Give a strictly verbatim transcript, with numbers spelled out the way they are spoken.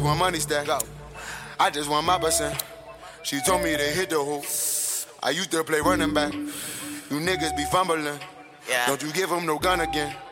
want money stack. Go. I just want my percent. She told me to hit the hoop. I used to play running back. You niggas be fumbling. Yeah. Don't you give them no gun again.